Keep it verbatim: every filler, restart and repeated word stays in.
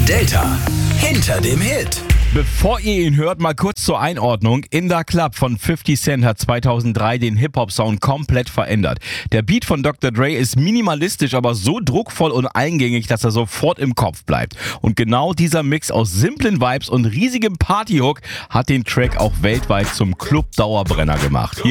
Delta hinter dem Hit. Bevor ihr ihn hört, mal kurz zur Einordnung. In Da Club von fifty Cent hat zweitausenddrei den Hip-Hop-Sound komplett verändert. Der Beat von Doktor Dre ist minimalistisch, aber so druckvoll und eingängig, dass er sofort im Kopf bleibt. Und genau dieser Mix aus simplen Vibes und riesigem Partyhook hat den Track auch weltweit zum Club-Dauerbrenner gemacht.